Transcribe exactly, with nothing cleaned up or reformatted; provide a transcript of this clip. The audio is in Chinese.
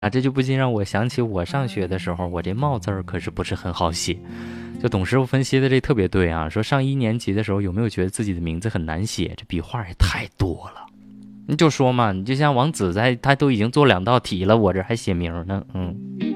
啊，这就不禁让我想起我上学的时候，我这“茂”字儿可是不是很好写。就董师傅分析的这特别对啊，说上一年级的时候有没有觉得自己的名字很难写？这笔画也太多了。你就说嘛，你就像王子在，他都已经做两道题了，我这还写名呢，嗯。